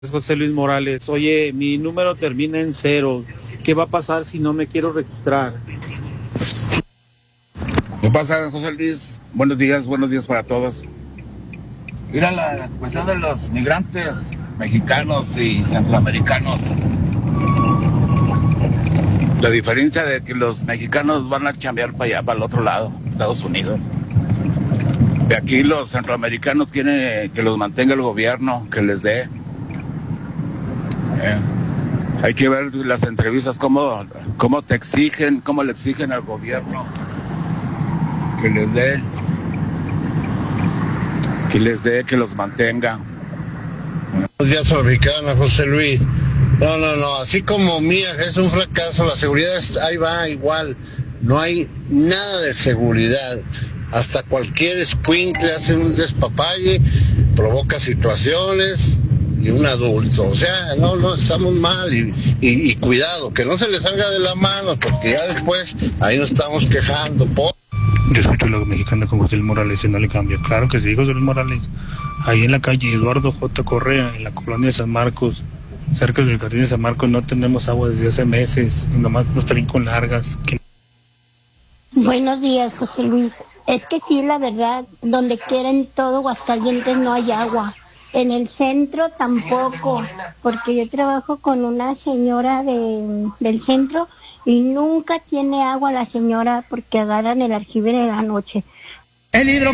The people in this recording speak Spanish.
José Luis Morales, oye, mi número termina en 0. ¿Qué va a pasar si no me quiero registrar? ¿Qué pasa, José Luis? Buenos días para todos. Mira, la cuestión de los migrantes mexicanos y centroamericanos. La diferencia de que los mexicanos van a chambear para allá, para el otro lado, Estados Unidos. De aquí los centroamericanos quieren que los mantenga el gobierno, que les dé. Hay que ver las entrevistas, cómo te exigen, cómo le exigen al gobierno que les dé, que los mantenga. Buenos días, fabricana, José Luis. No, así como Mía es un fracaso, la seguridad ahí va igual. No hay nada de seguridad. Hasta cualquier escuincle hace un despapalle, provoca situaciones y un adulto. O sea, no, estamos mal y cuidado, que no se le salga de la mano, porque ya después ahí nos estamos quejando. Yo escucho a los mexicanos con José Luis Morales y no le cambio. Claro que sí, José Luis Morales. Ahí en la calle Eduardo J. Correa, en la colonia de San Marcos, cerca del jardín de San Marcos, no tenemos agua desde hace meses. Y nomás nos traen con largas. Buenos días, José Luis. Es que sí, la verdad, donde quiera en todo Aguascalientes no hay agua. En el centro tampoco, porque yo trabajo con una señora del centro y nunca tiene agua la señora porque agarran el aljibe de la noche.